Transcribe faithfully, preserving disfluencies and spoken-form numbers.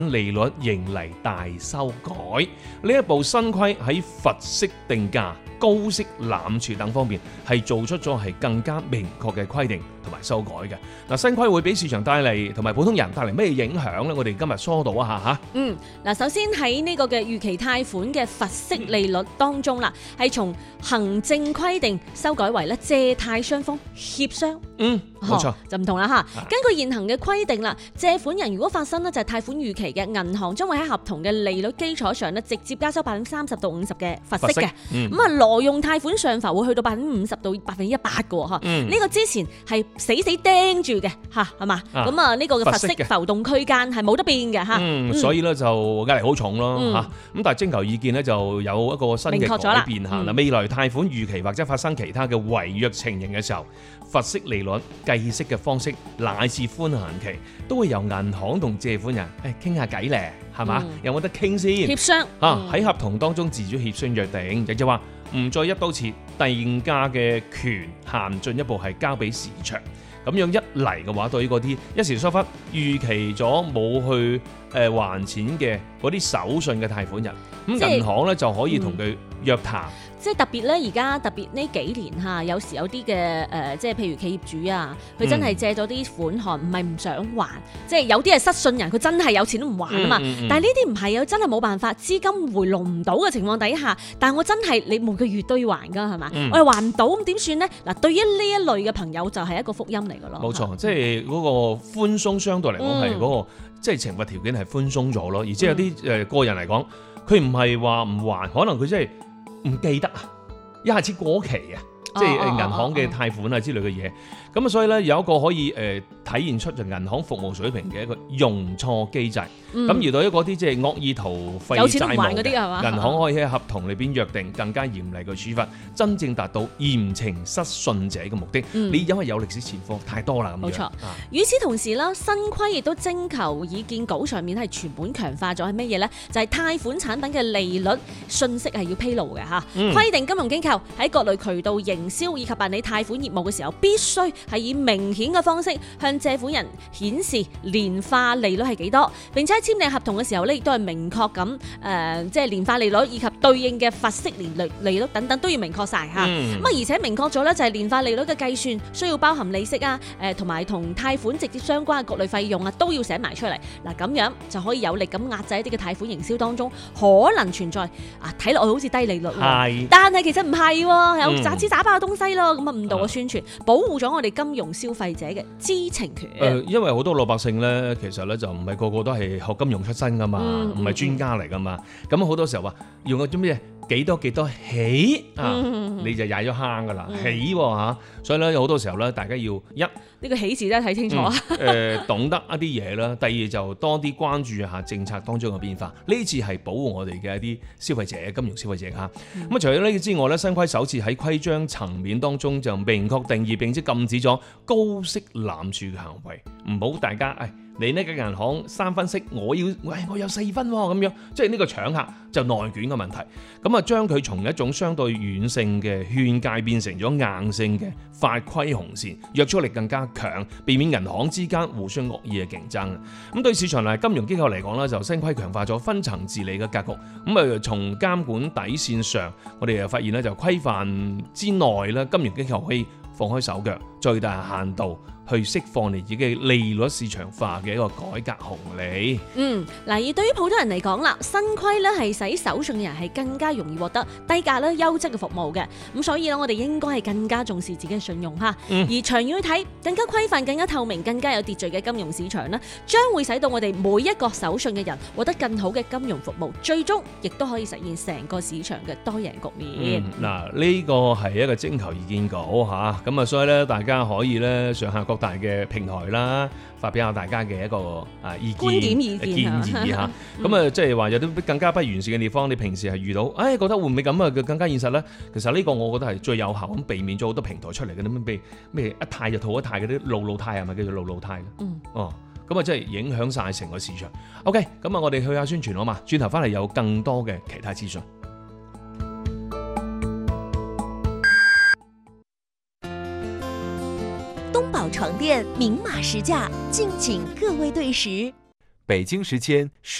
利率迎嚟大修改，呢一部新規喺罰息定價、高息攬儲等方面係做出咗係更加明確嘅規定同埋修改嘅。嗱，新規會俾市場帶嚟同埋普通人帶嚟咩影響呢？我哋今日疏導一下嚇。 嗯，嗱，首先喺呢個嘅預期貸款嘅罰息利率當中啦，係從行政規定修改為咧借貸雙方協商。 嗯，冇錯， 就唔同啦嚇。根據現行嘅規定啦，借款人如果發生呢就係貸款逾期嘅，銀行將會喺合同嘅利率基礎上咧直接加收百分之三十到五十嘅罰息嘅。咁啊，挪用貸款上浮會去到百分之五十到百分之一百嘅喎嚇。呢個之前係死死盯住嘅嚇，係嘛？咁啊呢個嘅罰息浮動區間係冇得變嘅嚇。 嗯，所以咧就壓力好重咯嚇。咁但係徵求意見咧就有一個新嘅改變嚇。嗱，未來貸款逾期或者發生其他嘅違約情形嘅時候，罰息利率、計息嘅方式乃至寬限期，都會由銀行同借款人誒傾下偈咧，係嘛？有冇得傾先？ 協商啊，喺合同當中自主協商約定，亦就話唔再一刀切，定價嘅權限進一步係交俾市場。咁樣一嚟嘅話，對於嗰啲一時疏忽、逾期咗冇去誒還錢嘅嗰啲手信嘅貸款人，咁銀行咧就可以同佢約談。 即係特別咧，而家特別呢幾年嚇，有時有啲嘅誒，即係譬如企業主啊，佢真係借咗啲款項，唔係唔想還，即係有啲係失信人，佢真係有錢都唔還啊嘛。嗯嗯嗯、但係呢啲唔係啊，真係冇辦法，資金回籠唔到嘅情況底下，但係我真係你每個月都要還㗎，係嘛？嗯、我又還唔到，咁點算呢？嗱，對於呢一類嘅朋友就係一個福音嚟㗎咯。 冇錯，即係嗰個寬鬆相對嚟講係嗰個即係懲罰條件係寬鬆咗咯，而且有啲誒個人嚟講，佢唔係話唔還，可能佢真係唔記得啊，一下子過期啊，即係銀行嘅貸款啊之類嘅嘢，咁啊所以咧有一個可以誒、呃、體現出就銀行服務水平嘅一個容錯機制。咁、嗯、而對於嗰啲即係惡意逃廢債務嘅，銀行可以喺合同裏邊約定更加嚴厲嘅處罰，真正達到嚴懲失信者嘅目的。嗯、你因為有歷史前科太多啦，咁樣。冇錯。 與、啊、此同時啦，新規亦都徵求意見稿上面係全本強化咗係乜嘢咧？就係、是、貸款產品嘅利率信息係要披露嘅嚇。嗯、規定金融機構喺各類渠道營銷以及辦理貸款業務嘅時候，必須係以明顯嘅方式向借款人顯示年化利率係幾多，並且簽訂合同嘅時候咧，亦都係明確咁誒，即係年化利率以及對應嘅罰息年利利率等等都要明確晒嚇。咁啊、嗯，而且明確咗咧，就係年化利率嘅計算需要包含利息啊，誒同埋同貸款直接相關嘅各類費用啊，都要寫埋出嚟。嗱，咁樣就可以有力咁壓制一啲嘅貸款營銷當中可能存在啊，睇落去好似低利率，是但係其實唔係，有詐欺詐包嘅東西咯。咁啊，誤導嘅宣傳，嗯、保護咗我哋金融消費者嘅知情權。誒、 呃，因為好多老百姓咧，其實咧就唔係個個都係學金融出身噶嘛，唔係專家嚟噶嘛，咁好多時候話用個啲咩幾多幾多起啊，嗯、你就踩咗坑噶啦，嗯、起喎、啊、所以咧好多時候咧，大家要一呢個起字真係睇清楚啊、 嗯呃，懂得一啲嘢啦，第二就多啲關注下政策當中嘅變化，呢次係保護我哋嘅一啲消費者、金融消費者嚇。咁啊、嗯，除咗呢個之外咧，新規首次喺規章層面當中就明確定義並且禁止咗高息攬儲嘅行為，唔好大家誒。哎你呢間銀行三分息，我要喂我有四分喎、哦、咁樣，即係呢個搶客就內捲嘅問題。咁啊，將佢從一種相對軟性嘅勸誡變成咗硬性嘅法規紅線，約束力更加強，避免銀行之間互相惡意嘅競爭。咁對市場嚟金融機構嚟講咧，就新規強化咗分層治理嘅格局。咁啊，從監管底線上，我哋又發現咧，就規範之內咧，金融機構可以放開手腳，最大限度去釋放你自己嘅利率市場化嘅一個改革紅利。 嗯，嗱，而對於普通人嚟講啦，新規咧係使手信嘅人係更加容易獲得低價咧優質嘅服務嘅。咁所以咧，我哋應該係更加重視自己嘅信用嚇。嗯、而長遠去睇，更加規範、更加透明、更加有秩序嘅金融市場咧，將會使到我哋每一個手信嘅人獲得更好嘅金融服務，最終亦都可以實現成個市場嘅多贏局面。 嗱、嗯，呢個係一個徵求意見稿嚇，咁啊，所以咧大家可以咧上下各大嘅平台啦，發表下大家嘅一個啊意見、 觀點意見建議嚇。咁啊，即係話有啲更加不完善嘅地方，你平時係遇到，唉、哎，覺得會唔會咁啊？更加現實咧？其實呢個我覺得係最有效咁避免咗好多平台出嚟嘅啲咩咩一貸就套一貸嗰啲路路貸係咪叫做路路貸？嗯，哦，咁啊，即係影響晒成個市場。OK，咁啊，我哋去下宣傳好嘛？轉頭翻嚟有更多嘅其他資訊。 東寶床墊明碼實價，敬請各位對時。 北京時間